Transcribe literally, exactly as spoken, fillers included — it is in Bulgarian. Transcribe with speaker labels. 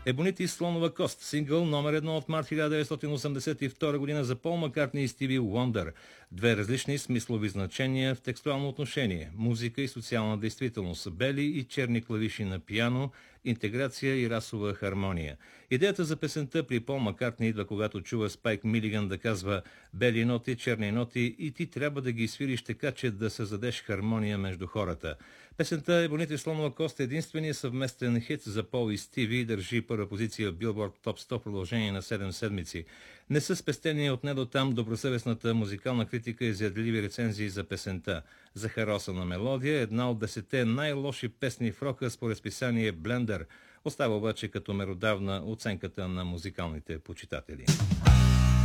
Speaker 1: Ебонит и слонова кост, сингъл номер едно от март хиляда деветстотин осемдесет и втора година за Пол Маккартни и Стиви Уондър. Две различни смислови значения в текстуално отношение, музика и социална действителност, бели и черни клавиши на пиано, интеграция и расова хармония. Идеята за песента при Пол Маккартни идва, когато чува Спайк Милиган да казва бели ноти, черни ноти и ти трябва да ги свириш така, че да създадеш хармония между хората. Песента Ебонит и слонова кост е единствения съвместен хит за Пол и Стиви и държи първа позиция в Билборд Топ сто в продължение на седем седмици. Не са спестени от не до там добросъвестната музикална критика и изядливи рецензии за песента. Захаросана мелодия е една от десете най-лоши песни в рока според списание Blender. Остава обаче като меродавна оценката на музикалните почитатели.